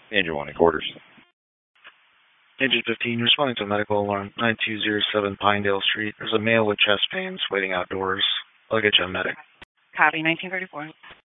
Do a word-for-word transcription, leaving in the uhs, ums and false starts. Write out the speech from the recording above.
Angel one, quarters. Agent fifteen, responding to a medical alarm, nine two zero seven Pinedale Street. There's a male with chest pains waiting outdoors. I'll get you a medic. Copy, nineteen thirty-four.